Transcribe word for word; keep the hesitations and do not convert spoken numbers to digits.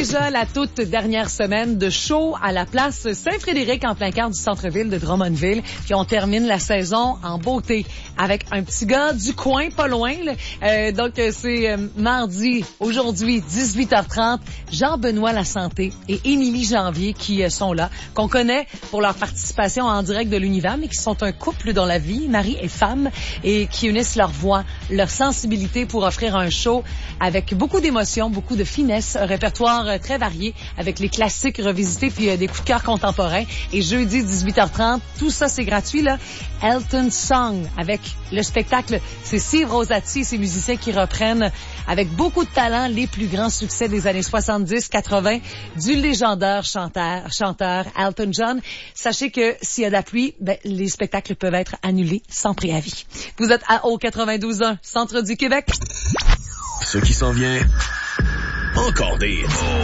déjà la toute dernière semaine de show à la place Saint-Frédéric en plein cœur du centre-ville de Drummondville. Puis on termine la saison en beauté avec un petit gars du coin, pas loin. Là. Euh, donc c'est euh, mardi, aujourd'hui, dix-huit heures trente. Jean-Benoît Lasanté et Émilie Janvier qui euh, sont là, qu'on connaît pour leur participation en direct de l'univers, mais qui sont un couple dans la vie, mari et femme, et qui unissent leur voix, leur sensibilité pour offrir un show avec beaucoup d'émotions, beaucoup de finesse, un répertoire euh, très varié avec les classiques revisités puis euh, des coups de cœur contemporains. Et jeudi, dix-huit heures trente, tout ça c'est gratuit, là. Elton Song avec le spectacle. C'est Steve Rosati et ses musiciens qui reprennent avec beaucoup de talent les plus grands succès des années soixante-dix quatre-vingt du légendaire chanteur, chanteur Elton John. Sachez que s'il y a de la pluie, ben, les spectacles peuvent être annulés sans préavis. Vous êtes à O quatre-vingt-douze un, centre du Québec. Ce qui s'en vient, encore des